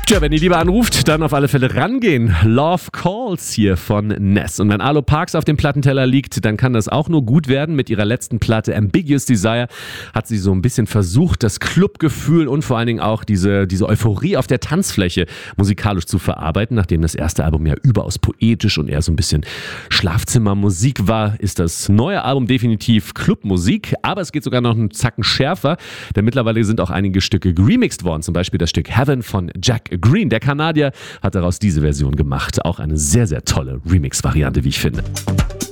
Tja, wenn die Liebe anruft, dann auf alle Fälle rangehen. Love Calls hier von Ness. Und wenn Arlo Parks auf dem Plattenteller liegt, dann kann das auch nur gut werden. Mit ihrer letzten Platte Ambiguous Desire hat sie so ein bisschen versucht, das Clubgefühl und vor allen Dingen auch diese Euphorie auf der Tanzfläche musikalisch zu verarbeiten. Nachdem das erste Album ja überaus poetisch und eher so ein bisschen Schlafzimmermusik war, ist das neue Album definitiv Clubmusik. Aber es geht sogar noch einen Zacken schärfer, denn mittlerweile sind auch einige Stücke geremixed worden. Zum Beispiel das Stück Heaven von Jack Green. Der Kanadier hat daraus diese Version gemacht. Auch eine sehr, sehr tolle Remix-Variante, wie ich finde.